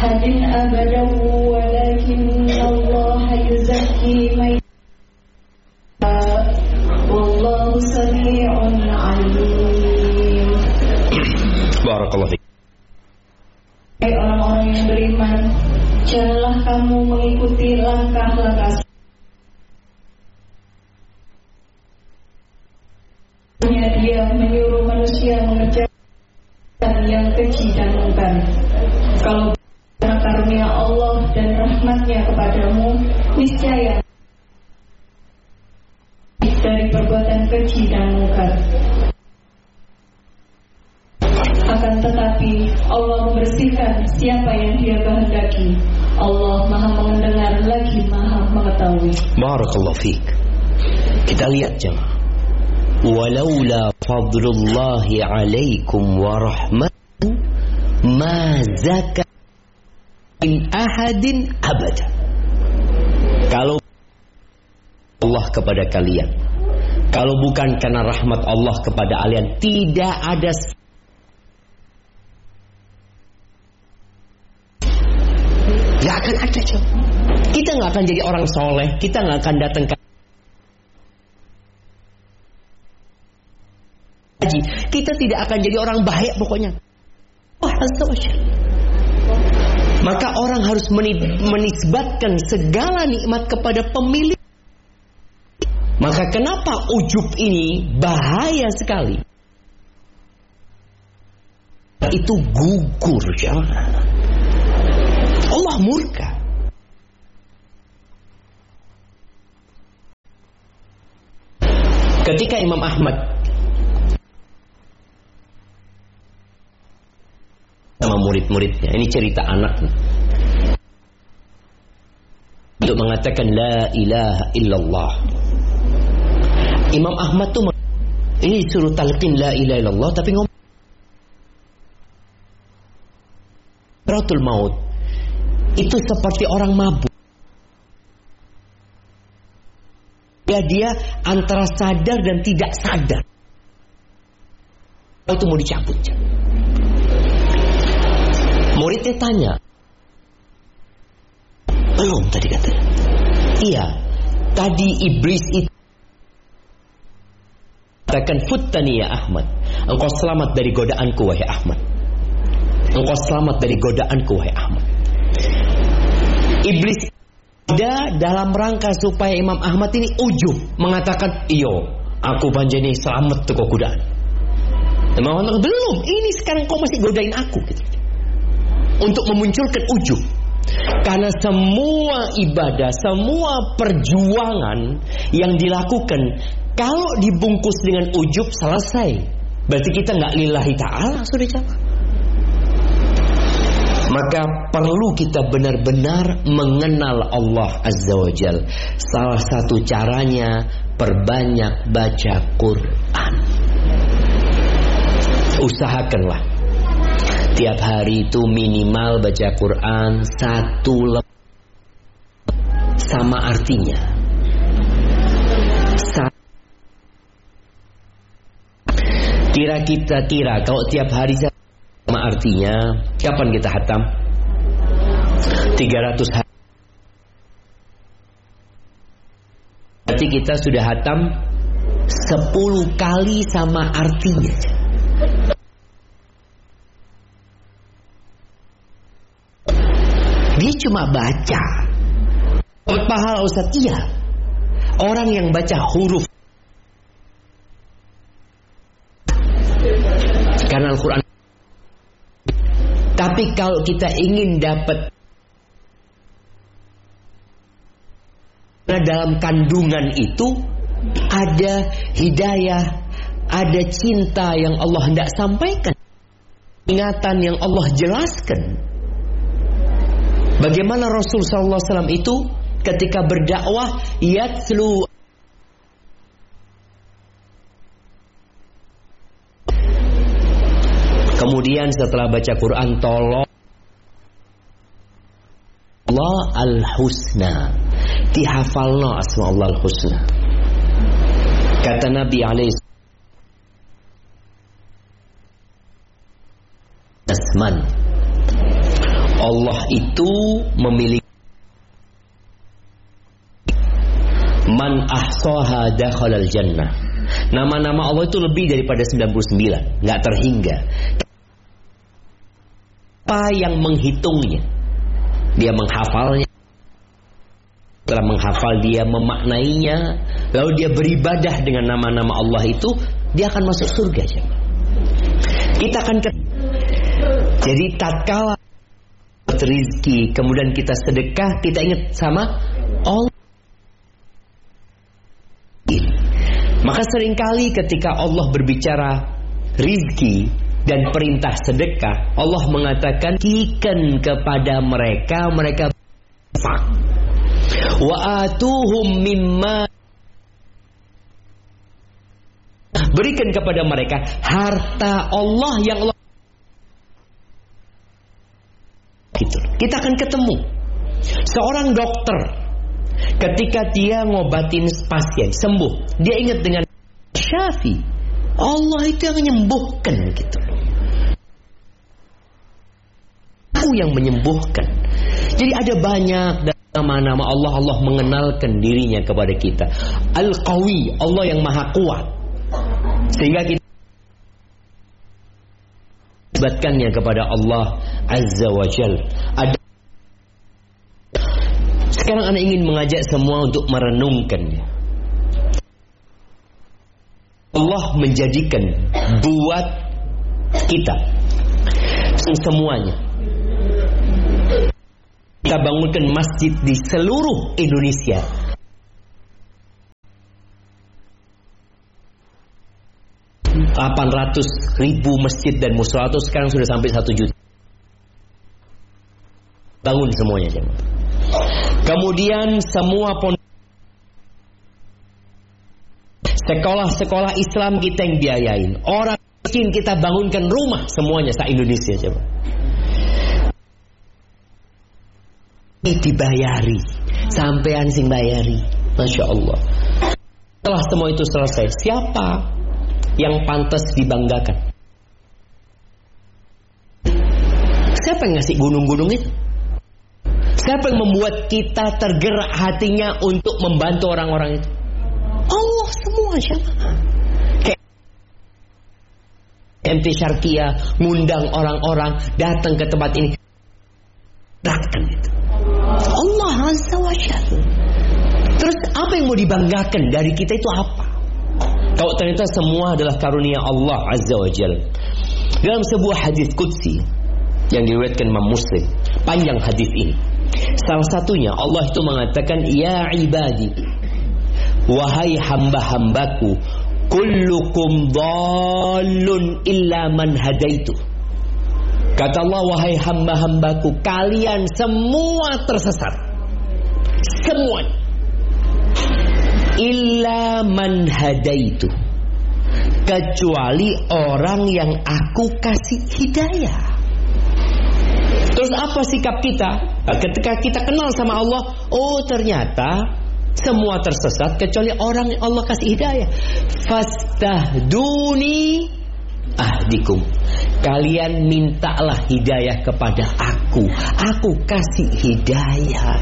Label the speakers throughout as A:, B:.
A: أحد أبدا ولكن الله يزكي من يشاء والله سميع عليم.
B: Barakallahu fiik.
A: Hai orang-orang yang beriman, janganlah kamu mengikuti langkah-langkah dia menyuruh manusia mengerjakan yang keji dan mungkar. Kalau karena karunia Allah dan rahmatnya kepadamu, niscaya dari perbuatan keji dan mungkar. Akan tetapi Allah membersihkan siapa yang dia kehendaki. Allah Maha mendengar lagi Maha mengetahui.
B: Barakallahu fiik. Kita lihat jemaah. Walaula fadlullahi alaikum wa rahmatuhu ma zaka min ahadin abada. Kalau Allah kepada kalian, kalau bukan karena rahmat Allah kepada kalian, tidak ada, gak akan ada. Kita gak akan jadi orang soleh, kita gak akan datang ke haji, kita tidak akan jadi orang baik pokoknya. Maka orang harus menisbatkan segala nikmat kepada pemilik. Maka kenapa ujub ini bahaya sekali? Itu gugur, jangan. Allah murka. Ketika Imam Ahmad sama murid-muridnya, ini cerita anak untuk mengatakan la ilaha illallah. Imam Ahmad tuh ini suruh talqin la ilaha illallah, tapi ngomong Ratul maut itu seperti orang mabuk. Dia antara sadar dan tidak sadar. Itu mau dicabut. Muridnya tanya, belum tadi katanya. Iya, tadi iblis itu katakan futtani ya Ahmad, engkau selamat dari godaanku wahai Ahmad. Engkau selamat dari godaanku wahai Ahmad. Iblis ada dalam rangka supaya Imam Ahmad ini ujub mengatakan, iyo, aku panjani selamat tuh kau godaan. Imam Ahmad belum, ini sekarang kau masih godain aku gitu. Untuk memunculkan ujub. Karena semua ibadah, semua perjuangan yang dilakukan, kalau dibungkus dengan ujub, selesai. Berarti kita gak lillahi ta'ala, sudah jalan. Maka perlu kita benar-benar mengenal Allah Azza wa Jal. Salah satu caranya, perbanyak baca Quran. Usahakanlah tiap hari itu minimal baca Quran 1 lembar sama artinya. Kira kalau tiap hari sama artinya, kapan kita hatam? 300 hari. Berarti kita sudah hatam 10 kali sama artinya. Dia cuma baca. Pahala Ustaz, iya. Orang yang baca huruf, karena Al-Quran. Tapi kalau kita ingin dapat, dalam kandungan itu ada hidayah, ada cinta yang Allah hendak sampaikan, ingatan yang Allah jelaskan. Bagaimana Rasul sallallahu alaihi wasallam itu ketika berdakwah, yatslu, kemudian setelah baca Quran, tolong Allah al-husna, dihafalna asma Allah al-husna. Kata Nabi alaihi asman, Allah itu memiliki man ahsaha dakhalal jannah. Nama-nama Allah itu lebih daripada 99, nggak terhingga. Apa yang menghitungnya? Dia menghafalnya. Setelah menghafal dia memaknainya, lalu dia beribadah dengan nama-nama Allah itu, dia akan masuk surga. Kita akan jadi tatkala rezeki, kemudian kita sedekah, kita ingat sama Allah. Maka seringkali ketika Allah berbicara rizki dan perintah sedekah, Allah mengatakan berikan kepada mereka infak. Wa atuhum mimma, berikan kepada mereka harta Allah yang Allah. Gitu. Kita akan ketemu seorang dokter, ketika dia ngobatin pasien sembuh, dia ingat dengan Syafi, Allah itu yang menyembuhkan gitu. Aku yang menyembuhkan. Jadi ada banyak nama-nama Allah. Allah mengenalkan dirinya kepada kita. Al-Qawi, Allah yang maha kuat, sehingga kita sebutkannya kepada Allah Azza wa Jal. Sekarang Anda ingin mengajak semua untuk merenungkannya. Allah menjadikan buat kita semuanya. Kita bangunkan masjid di seluruh Indonesia. .800.000 masjid dan mushola sekarang sudah sampai 1 juta. Bangun semuanya, jemaah. Kemudian semua sekolah-sekolah Islam kita yang biayain. Orang miskin kita bangunkan rumah semuanya se-Indonesia, jemaah. Dibayari, sampean sing bayari. Masya Allah. Setelah semua itu selesai, siapa yang pantas dibanggakan? Siapa yang ngasih gunung-gunung itu? Siapa yang membuat kita tergerak hatinya untuk membantu orang-orang itu? Allah semua, jemaah. Kayak MT Syarqiyah ngundang orang-orang datang ke tempat ini. Datang itu. Allah Azza wa Jalla. Terus apa yang mau dibanggakan dari kita itu apa? Kalau ternyata semua adalah karunia Allah Azza wa Jalla. Dalam sebuah hadis qudsi yang diriwayatkan Imam Muslim, panjang hadis ini. Salah satunya Allah itu mengatakan, ya ibadi, wahai hamba-hambaku, kullukum dhallun illa man hadaitu. Kata Allah, wahai hamba-hambaku, kalian semua tersesat. Semua. Illa man hadaitu, kecuali orang yang aku kasih hidayah. Terus apa sikap kita? Ketika kita kenal sama Allah, oh ternyata semua tersesat kecuali orang yang Allah kasih hidayah. Fastahduni ahdikum, kalian mintalah hidayah kepada aku kasih hidayah.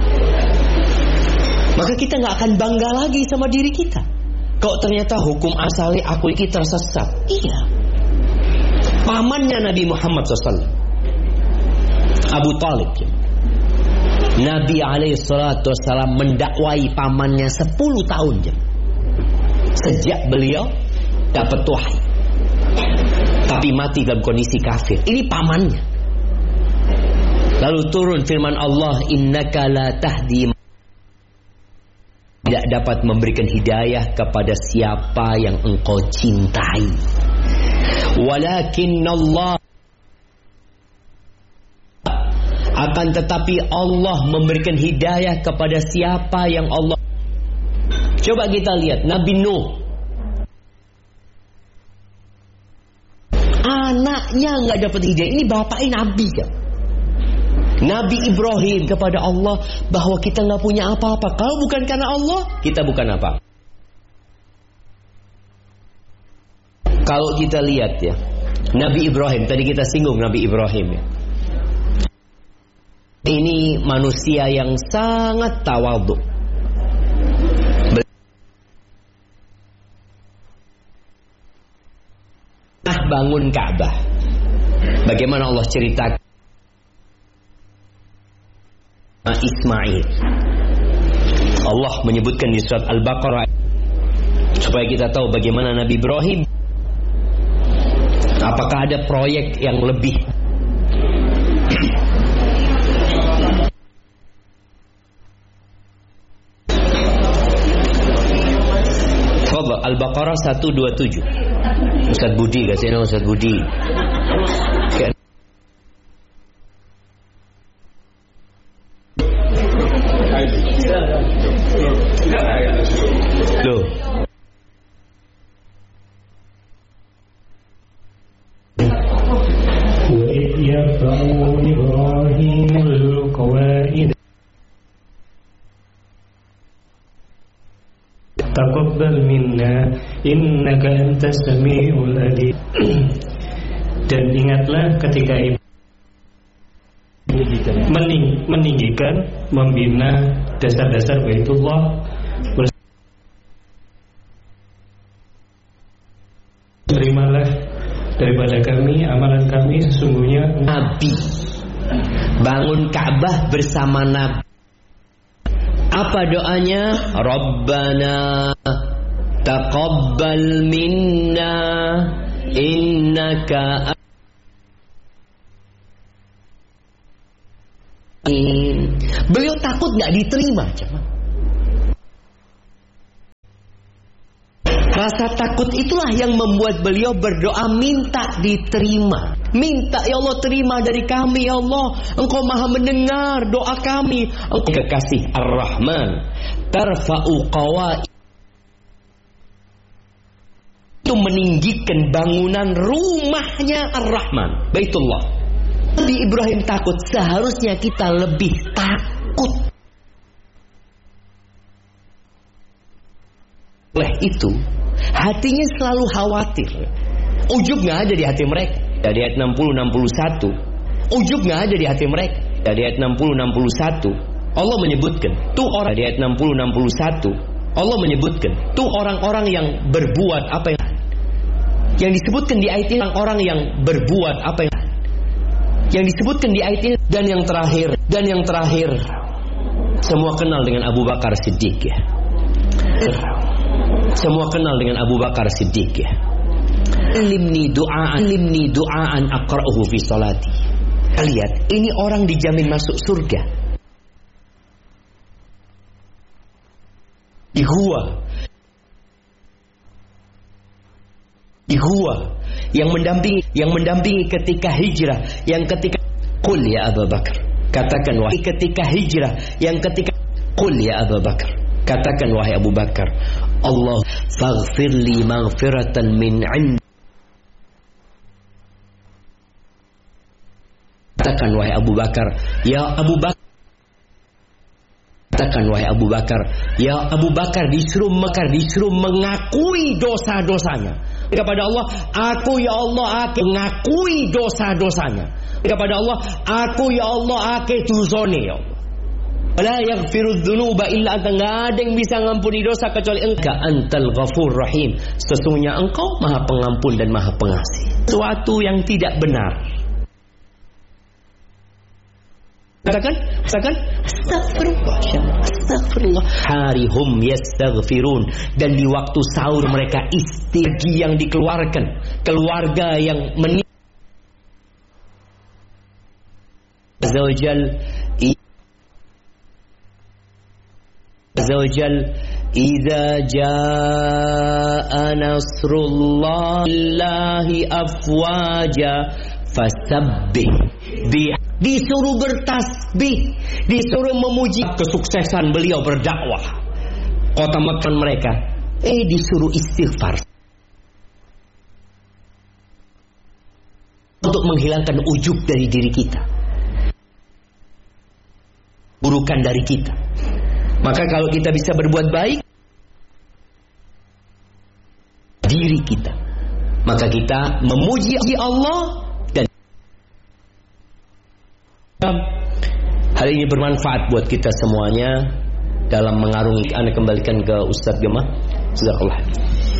B: Maka kita gak akan bangga lagi sama diri kita. Kalau ternyata hukum asalnya aku ini tersesat. Iya. Pamannya Nabi Muhammad SAW, Abu Talib, Nabi SAW mendakwai pamannya 10 tahun sejak beliau dapat wahyu, tapi mati dalam kondisi kafir. Ini pamannya. Lalu turun firman Allah, innaka la tahdi, tidak dapat memberikan hidayah kepada siapa yang engkau cintai. Walakinnallah, akan tetapi Allah memberikan hidayah kepada siapa yang Allah. Coba kita lihat Nabi Nuh, anaknya nggak dapat hidayah. Ini bapaknya Nabi kan. Nabi Ibrahim kepada Allah bahwa kita nggak punya apa-apa. Kalau bukan karena Allah, kita bukan apa. Kalau kita lihat ya, Nabi Ibrahim, tadi kita singgung Nabi Ibrahim ya. Ini manusia yang sangat tawadhu. Bangun Ka'bah. Bagaimana Allah ceritakan Ismail. Allah menyebutkan di surat Al-Baqarah supaya kita tahu bagaimana Nabi Ibrahim. Apakah ada proyek yang lebih? Al-Baqarah 127. Ustaz Budi katanya, Ustaz Budi. Loh.
C: وَإِذْ يَرْفَعُ إِبْرَاهِيمُ الْقَوَاعِدَ تَقَبَّلْ مِنَّا إِنَّكَ أَنْتَ السَّمِيعُ الْعَلِيمُ. Dan ingatlah ketika meninggikan, membina dasar-dasar Baitullah. Terimalah daripada kami amalan kami, sesungguhnya
B: Nabi bangun Ka'bah bersama Nabi. Apa doanya? Rabbana taqabbal minna innaka Beliau takut gak diterima. Rasa takut itulah yang membuat beliau berdoa minta diterima. Minta, ya Allah terima dari kami, ya Allah. Engkau maha mendengar doa kami. Engkau kekasih Ar-Rahman. Tarfa'u qawaid. Itu meninggikan bangunan rumahnya Ar-Rahman, Baitullah. Nabi Ibrahim takut, seharusnya kita lebih takut. Oleh itu, hatinya selalu khawatir. Ujub gak ada di hati mereka. Dari ayat 60-61, ujub gak ada di hati mereka. Dari ayat 60-61, Allah menyebutkan tuh orang. Dari ayat 60-61, Allah menyebutkan tuh orang-orang yang berbuat apa yang disebutkan di ayat ini, orang-orang yang berbuat apa yang disebutkan di ayat ini. Dan yang terakhir semua kenal dengan Abu Bakar Siddiq, ya. Semua kenal dengan Abu Bakar Siddiq, ya. Limni du'aan aqra'uhu fi salati. Lihat, ini orang dijamin masuk surga. Di gua yang mendampingi ketika hijrah, yang ketika qul ya Abu Bakar, katakan wahai ketika hijrah, yang ketika qul ya Abu Bakar, katakan wahai Abu Bakar, Allah faghfirli maghfiratan min 'ind. Katakan wahai Abu Bakar, ya Abu Bakar. Katakan wahai Abu Bakar, ya Abu Bakar disuruh mengakui dosa-dosanya kepada Allah. Aku ya Allah ake mengakui dosa-dosanya kepada Allah. Aku ya Allah ake tuzone, ya Allah. La yaghfiru dzunuba illa anta. Enggak ada yang bisa mengampuni dosa kecuali Engkau. Antal Ghafur Rahim. Sesungguhnya Engkau Maha Pengampun dan Maha Pengasih. Sesuatu yang tidak benar, katakan astagfirullah. Harihum yastaghfirun. Dan di waktu sahur mereka istirgi yang dikeluarkan, keluarga yang Azawajal idza jaa nasrullahi afwaja fasabbih. Disuruh bertasbih, disuruh memuji kesuksesan beliau berdakwah kota Mekah mereka. Disuruh istighfar untuk menghilangkan ujub dari diri kita, burukan dari kita. Maka kalau kita bisa berbuat baik diri kita, maka kita memuji Allah. Dan Hal ini bermanfaat buat kita semuanya dalam mengarungi. Anda kembalikan ke Ustaz Gemah. Jazakallah.